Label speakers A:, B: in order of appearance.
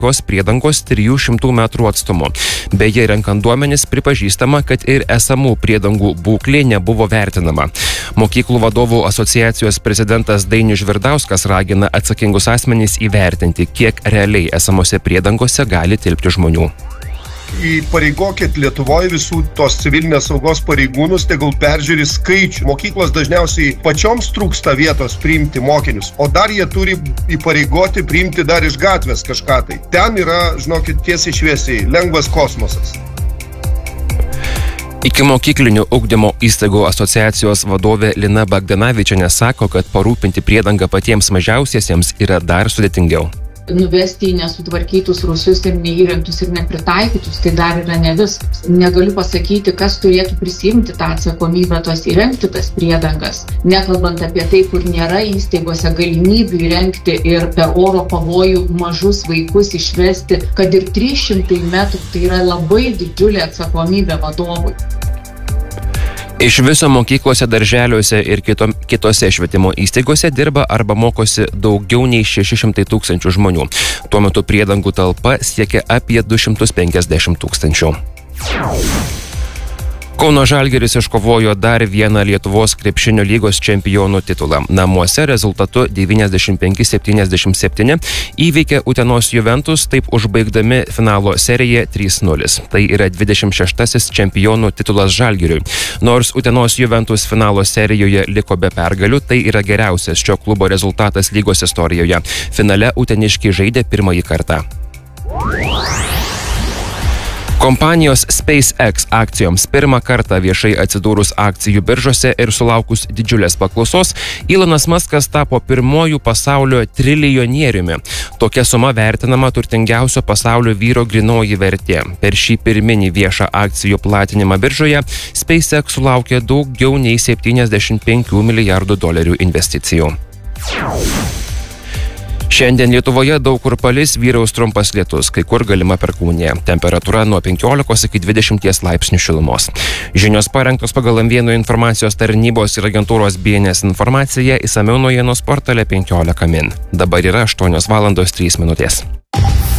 A: priedangos 300 metrų atstumu. Beje, renkant duomenis pripažįstama, kad ir esamų priedangų būklė nebuvo vertinama. Mokyklų vadovų asociacijos prezidentas Dainius Žvirdauskas ragina atsakingus asmenys įvertinti, kiek realiai esamose priedangose gali tilpti žmonių.
B: Įpareigokit Lietuvoje visų tos civilinės saugos pareigūnus, tegul peržiūri skaičių. Mokyklos dažniausiai pačioms trūksta vietos priimti mokinius, o dar jie turi įpareigoti priimti dar iš gatvės kažką tai. Ten yra, žinokit, tiesiai šviesiai, lengvas kosmosas.
A: Ikimokyklinių ugdymo įstaigų asociacijos vadovė Lina Bagdanavičienė sako, kad parūpinti priedangą patiems mažiausiesiems yra dar sudėtingiau.
C: Nuvesti į nesutvarkytus rūsius ir neįrengtus ir nepritaikytus, tai dar yra ne viskas. Negaliu pasakyti, kas turėtų prisiimti tą atsakomybę tos įrengti tas priedangas. Nekalbant apie tai, kur nėra įstaigose galimybių įrengti ir per oro pavojų mažus vaikus išvesti, kad ir 300 metrų, tai yra labai didžiulė atsakomybė vadovui.
A: Iš viso mokyklose, darželiuose ir kitose švietimo įstaigose dirba arba mokosi daugiau nei 600 tūkstančių žmonių. Tuo metu priedangų talpa siekia apie 250 tūkstančių. Kauno Žalgiris iškovojo dar vieną Lietuvos krepšinio lygos čempionų titulą. Namuose rezultatu 95-77 įveikė Utenos Juventus, taip užbaigdami finalo seriją 3-0. Tai yra 26. čempionų titulas Žalgiriui. Nors Utenos Juventus finalo serijoje liko be pergalių, tai yra geriausias šio klubo rezultatas lygos istorijoje. Finale uteniškiai žaidė pirmąjį kartą. Kompanijos SpaceX akcijoms pirmą kartą viešai atsidūrus akcijų biržose ir sulaukus didžiulės paklausos, Elonas Muskas tapo pirmojų pasaulio trilijonieriumi. Tokia suma vertinama turtingiausio pasaulio vyro grynoji vertė. Per šį pirminį viešą akcijų platinimą biržoje SpaceX sulaukė daugiau nei 75 milijardų dolerių investicijų. Šiandien Lietuvoje daug kur palis, vyraus trumpas lietus, kai kur galima perkūnija. Temperatūra nuo 15 iki 20 laipsnių šilumos. Žinios parengtos pagal M1 informacijos tarnybos ir agentūros BNS informaciją, išsamiau naujienos portale 15 min. Dabar yra 8:03 minutės.